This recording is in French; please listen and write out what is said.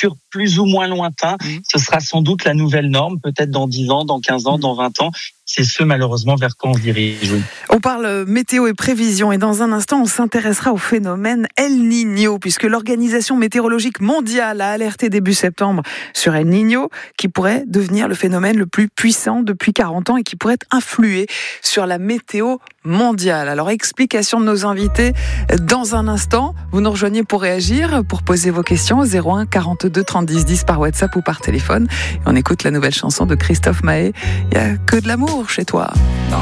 futur plus ou moins lointain. Ce sera sans doute la nouvelle norme, peut-être dans 10 ans, dans 15 ans, dans 20 ans. C'est ce, malheureusement, vers quoi on se dirige. Oui. On parle météo et prévision et dans un instant, on s'intéressera au phénomène El Niño puisque l'Organisation météorologique mondiale a alerté début septembre sur El Niño qui pourrait devenir le phénomène le plus puissant depuis 40 ans et qui pourrait influer sur la météo mondiale. Alors, explication de nos invités dans un instant. Vous nous rejoignez pour réagir, pour poser vos questions au 01 42 30 10 10 par WhatsApp ou par téléphone. Et on écoute la nouvelle chanson de Christophe Maé. Il n'y a que de l'amour chez toi. Non.